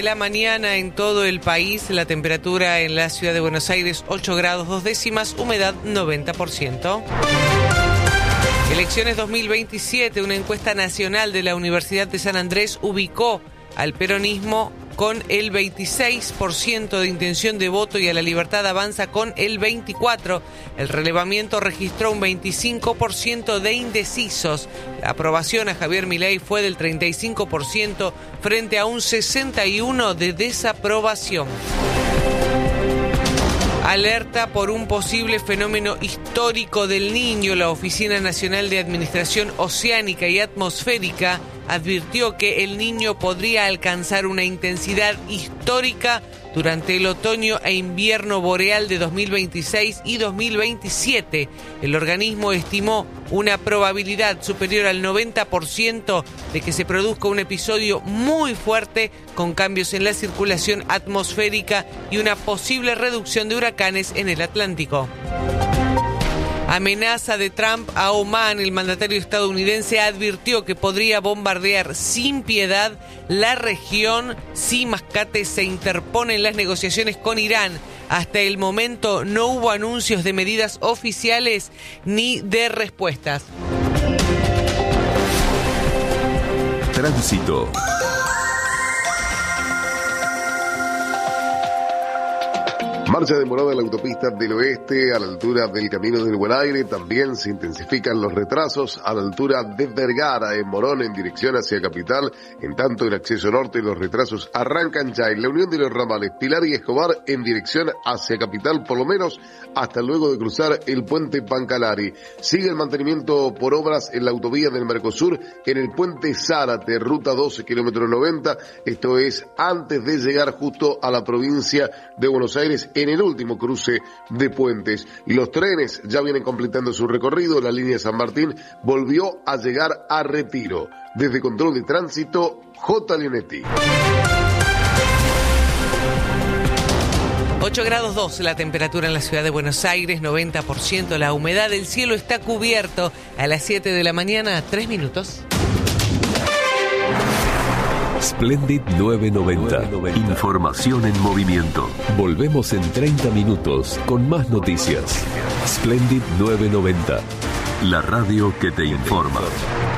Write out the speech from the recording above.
la mañana en todo el país. La temperatura en la ciudad de Buenos Aires 8 grados 2 décimas, humedad 90%. Elecciones 2027, una encuesta nacional de la Universidad de San Andrés ubicó al peronismo con el 26% de intención de voto y a la Libertad Avanza con el 24%. El relevamiento registró un 25% de indecisos. La aprobación a Javier Milei fue del 35% frente a un 61% de desaprobación. Alerta por un posible fenómeno histórico del Niño. La Oficina Nacional de Administración Oceánica y Atmosférica advirtió que el Niño podría alcanzar una intensidad histórica durante el otoño e invierno boreal de 2026 y 2027. El organismo estimó una probabilidad superior al 90% de que se produzca un episodio muy fuerte con cambios en la circulación atmosférica y una posible reducción de huracanes en el Atlántico. Amenaza de Trump a Omán. El mandatario estadounidense advirtió que podría bombardear sin piedad la región si Mascate se interpone en las negociaciones con Irán. Hasta el momento no hubo anuncios de medidas oficiales ni de respuestas. Tránsito. Marcha demorada en la autopista del oeste a la altura del Camino del Buen Aire. También se intensifican los retrasos a la altura de Vergara, en Morón, en dirección hacia Capital. En tanto, en acceso norte, los retrasos arrancan ya en la unión de los ramales Pilar y Escobar en dirección hacia Capital, por lo menos hasta luego de cruzar el puente Pancalari. Sigue el mantenimiento por obras en la autovía del Mercosur, en el puente Zárate, ruta 12, kilómetro 90. Esto es antes de llegar justo a la provincia de Buenos Aires, en el último cruce de puentes. Y los trenes ya vienen completando su recorrido. La línea San Martín volvió a llegar a Retiro. Desde Control de Tránsito, J. Leonetti. 8 grados 2 la temperatura en la ciudad de Buenos Aires, 90% la humedad. El cielo está cubierto. A las 7 de la mañana, 3 minutos. Splendid 990. Información en movimiento. Volvemos en 30 minutos con más noticias. Splendid 990. La radio que te informa.